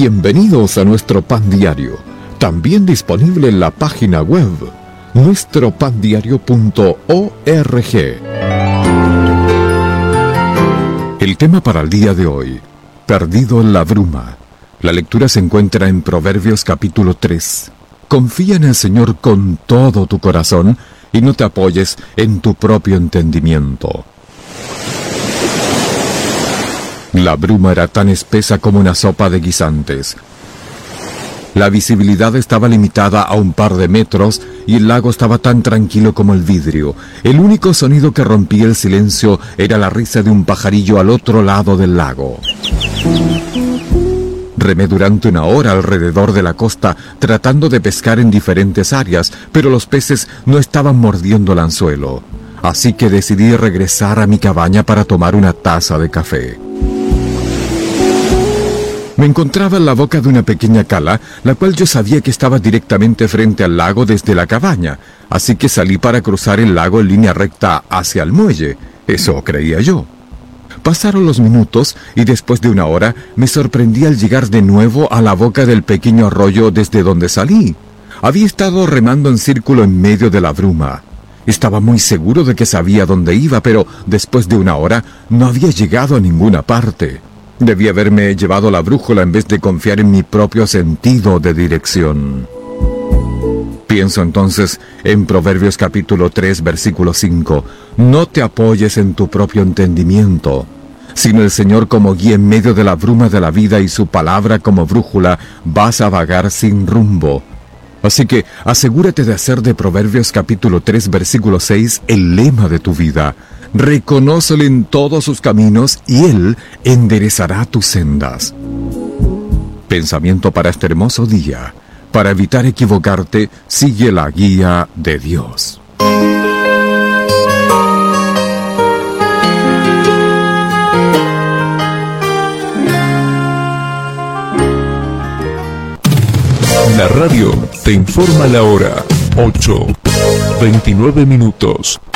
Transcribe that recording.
Bienvenidos a nuestro pan diario, también disponible en la página web nuestropandiario.org. El tema para el día de hoy: perdido en la bruma. La lectura se encuentra en Proverbios capítulo 3. Confía en el Señor con todo tu corazón y no te apoyes en tu propio entendimiento. La bruma era tan espesa como una sopa de guisantes. La visibilidad estaba limitada a un par de metros y el lago estaba tan tranquilo como el vidrio. El único sonido que rompía el silencio era la risa de un pajarillo al otro lado del lago. Remé durante una hora alrededor de la costa tratando de pescar en diferentes áreas, pero los peces no estaban mordiendo el anzuelo. Así que decidí regresar a mi cabaña para tomar una taza de café. Me encontraba en la boca de una pequeña cala, la cual yo sabía que estaba directamente frente al lago desde la cabaña, así que salí para cruzar el lago en línea recta hacia el muelle. Eso creía yo. Pasaron los minutos y después de una hora me sorprendí al llegar de nuevo a la boca del pequeño arroyo desde donde salí. Había estado remando en círculo en medio de la bruma. Estaba muy seguro de que sabía dónde iba, pero después de una hora no había llegado a ninguna parte. Debí haberme llevado la brújula en vez de confiar en mi propio sentido de dirección. Pienso entonces en Proverbios capítulo 3, versículo 5. No te apoyes en tu propio entendimiento, sino el Señor como guía en medio de la bruma de la vida y su palabra como brújula, vas a vagar sin rumbo. Así que asegúrate de hacer de Proverbios capítulo 3, versículo 6 el lema de tu vida. Reconócele en todos sus caminos y Él enderezará tus sendas. Pensamiento para este hermoso día. Para evitar equivocarte, sigue la guía de Dios. La radio te informa la hora. 8:29.